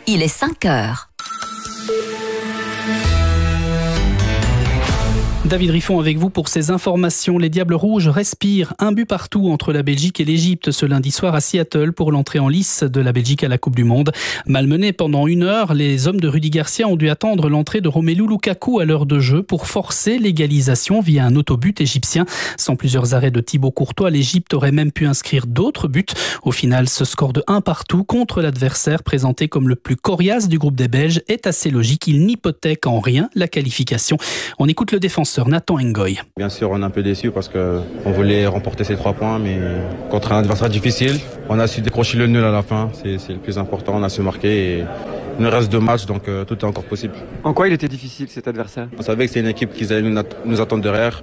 Il est 5 heures. David Riffon avec vous pour ces informations. Les Diables Rouges respirent. Un but partout entre la Belgique et l'Égypte ce lundi soir à Seattle pour l'entrée en lice de la Belgique à la Coupe du Monde. Malmenés pendant 1 heure, les hommes de Rudy Garcia ont dû attendre l'entrée de Romelu Lukaku à l'heure de jeu pour forcer l'égalisation via un autobut égyptien. Sans plusieurs arrêts de Thibaut Courtois, l'Égypte aurait même pu inscrire d'autres buts. Au final, ce score de 1 partout contre l'adversaire présenté comme le plus coriace du groupe des Belges est assez logique. Il n'hypothèque en rien la qualification. On écoute le défenseur Nathan Ngoy. Bien sûr, on est un peu déçu parce qu'on voulait remporter ces 3 points, mais contre un adversaire difficile, on a su décrocher le nul à la fin. C'est le plus important, on a su marquer et il nous reste 2 matchs, donc tout est encore possible. En quoi il était difficile cet adversaire ? On savait que c'est une équipe qui allait nous attendre derrière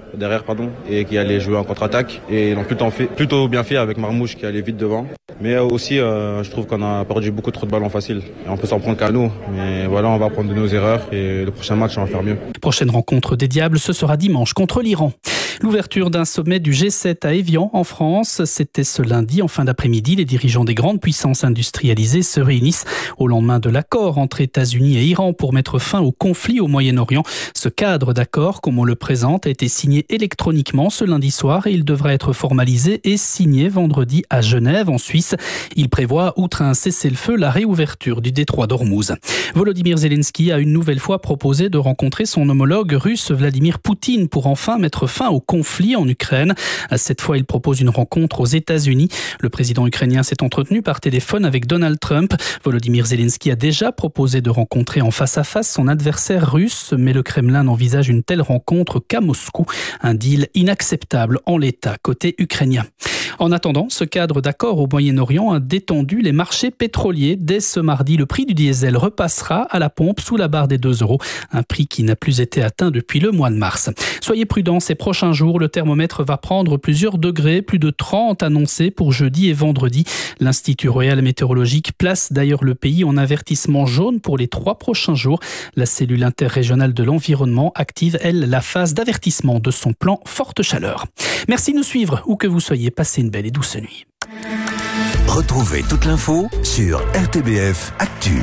et qui allait jouer en contre-attaque. Et ils l'ont plutôt bien fait avec Marmouche qui allait vite devant. Mais aussi, je trouve qu'on a perdu beaucoup trop de ballons faciles. Et on peut s'en prendre qu'à nous. Mais voilà, on va apprendre de nos erreurs et le prochain match, on va faire mieux. Prochaine rencontre des Diables, ce sera dimanche contre l'Iran. L'ouverture d'un sommet du G7 à Évian, en France, c'était ce lundi en fin d'après-midi. Les dirigeants des grandes puissances industrialisées se réunissent au lendemain de l'accord entre États-Unis et Iran pour mettre fin au conflit au Moyen-Orient. Ce cadre d'accord, comme on le présente, a été signé électroniquement ce lundi soir et il devra être formalisé et signé vendredi à Genève, en Suisse. Il prévoit, outre un cessez-le-feu, la réouverture du détroit d'Ormuz. Volodymyr Zelensky a une nouvelle fois proposé de rencontrer son homologue russe Vladimir Poutine pour enfin mettre fin au conflit en Ukraine. Cette fois, il propose une rencontre aux États-Unis. Le président ukrainien s'est entretenu par téléphone avec Donald Trump. Volodymyr Zelensky a déjà proposé de rencontrer en face-à-face son adversaire russe, mais le Kremlin n'envisage une telle rencontre qu'à Moscou. Un deal inacceptable en l'état côté ukrainien. En attendant, ce cadre d'accord au Moyen-Orient a détendu les marchés pétroliers. Dès ce mardi, le prix du diesel repassera à la pompe sous la barre des 2 €, un prix qui n'a plus été atteint depuis le mois de mars. Soyez prudents, ces prochains jours, le thermomètre va prendre plusieurs degrés, plus de 30 annoncés pour jeudi et vendredi. L'Institut Royal Météorologique place d'ailleurs le pays en avertissement jaune pour les 3 prochains jours. La cellule interrégionale de l'environnement active, elle, la phase d'avertissement de son plan forte chaleur. Merci de nous suivre, où que vous soyez. Passez une belle et douce nuit. Retrouvez toute l'info sur RTBF Actu.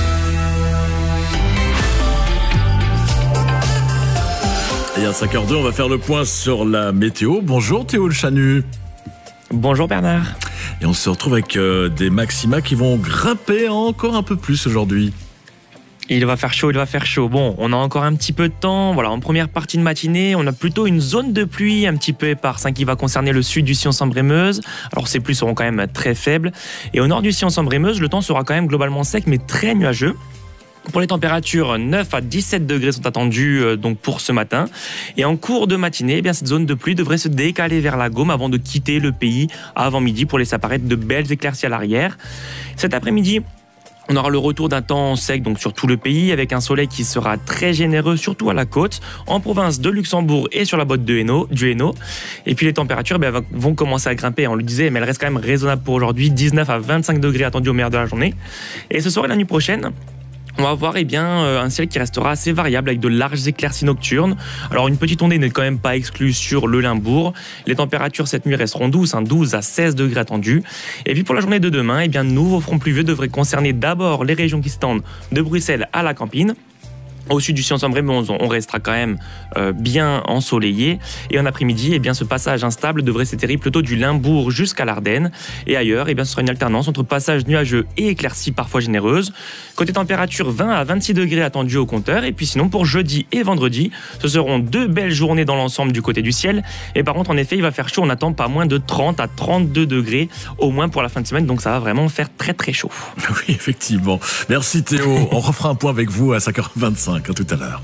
Et à 5h02, on va faire le point sur la météo. Bonjour Théo Le Chanu. Bonjour Bernard. Et on se retrouve avec des maxima qui vont grimper encore un peu plus aujourd'hui. Il va faire chaud. Bon, on a encore un petit peu de temps. Voilà, en première partie de matinée, on a plutôt une zone de pluie un petit peu éparse qui va concerner le sud du Sion-Sambre-et-Meuse. Alors ces pluies seront quand même très faibles. Et au nord du Sion-Sambre-et-Meuse, le temps sera quand même globalement sec mais très nuageux. Pour les températures, 9 à 17 degrés sont attendus donc pour ce matin. Et en cours de matinée, eh bien, cette zone de pluie devrait se décaler vers la Gaume avant de quitter le pays avant midi pour laisser apparaître de belles éclaircies à l'arrière. Cet après-midi, on aura le retour d'un temps sec donc sur tout le pays avec un soleil qui sera très généreux surtout à la côte, en province de Luxembourg et sur la botte du Hainaut. Et puis les températures vont commencer à grimper, on le disait, mais elles restent quand même raisonnables pour aujourd'hui, 19 à 25 degrés attendus au meilleur de la journée. Et ce soir et la nuit prochaine, on va avoir un ciel qui restera assez variable avec de larges éclaircies nocturnes. Alors une petite ondée n'est quand même pas exclue sur le Limbourg. Les températures cette nuit resteront douces, 12 à 16 degrés attendus. Et puis pour la journée de demain, nouveau front pluvieux devrait concerner d'abord les régions qui s'étendent de Bruxelles à la Campine. Au sud du Sion-Sambre-et-Meuse, on restera quand même bien ensoleillé. Et en après-midi, ce passage instable devrait s'étirer plutôt du Limbourg jusqu'à l'Ardenne. Et ailleurs, ce sera une alternance entre passage nuageux et éclaircies parfois généreuses. Côté température, 20 à 26 degrés attendus au compteur. Et puis sinon, pour jeudi et vendredi, ce seront 2 belles journées dans l'ensemble du côté du ciel. Et par contre, en effet, il va faire chaud. On attend pas moins de 30 à 32 degrés au moins pour la fin de semaine. Donc ça va vraiment faire très très chaud. Oui, effectivement. Merci Théo. On refera un point avec vous à 5h25. À tout à l'heure.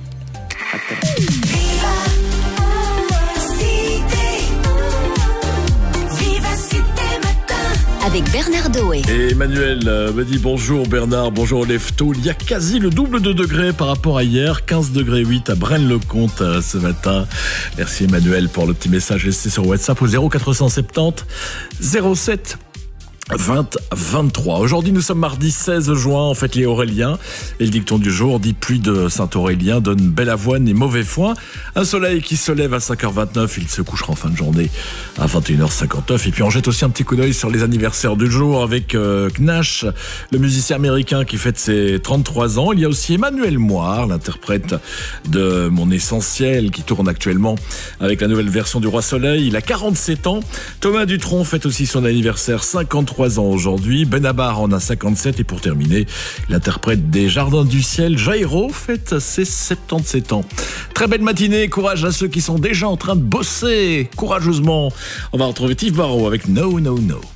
Avec Bernard Doé. Et Emmanuel me dit bonjour Bernard, bonjour Lefto. Il y a quasi le double de degrés par rapport à hier, 15 degrés 8 à Braine-le-Comte ce matin. Merci Emmanuel pour le petit message laissé sur WhatsApp au 0470 07 20-23. Aujourd'hui, nous sommes mardi 16 juin, en fait les Auréliens. Et le dicton du jour dit: pluie de Saint-Aurélien donne belle avoine et mauvais foin. Un soleil qui se lève à 5h29, il se couchera en fin de journée à 21h59. Et puis on jette aussi un petit coup d'œil sur les anniversaires du jour avec Knash, le musicien américain qui fête ses 33 ans. Il y a aussi Emmanuel Moire, l'interprète de Mon Essentiel, qui tourne actuellement avec la nouvelle version du Roi Soleil. Il a 47 ans. Thomas Dutronc fête aussi son anniversaire, 53 ans aujourd'hui. Benabar en a 57. Et pour terminer, l'interprète des Jardins du Ciel, Jairo, fête ses 77 ans. Très belle matinée, courage à ceux qui sont déjà en train de bosser courageusement. On va retrouver Tiff Barrow avec No No No.